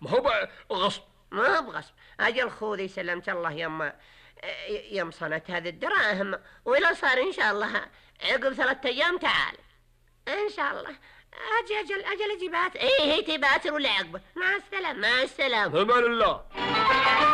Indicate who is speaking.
Speaker 1: ما هو بقى غصب.
Speaker 2: ما هو بغصب. أجل خذي سلمت الله يم صنت هذه الدراهم، وإذا صار إن شاء الله عقب 3 أيام تعال إن شاء الله. أجل أجي باتر. إيه هي تباتر ولا عقبه؟ مع السلامة. مع السلامة.
Speaker 1: في امان الله.